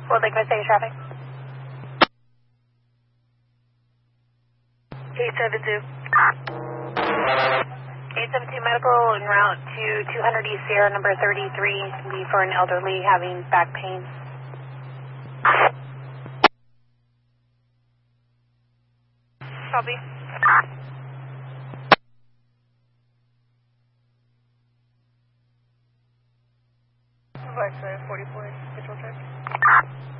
Well, Lake Mississippi traffic. 872. 872 medical en route to 200 East Sierra number 33 can be for an elderly having back pain. Copy. Vice 44, control check.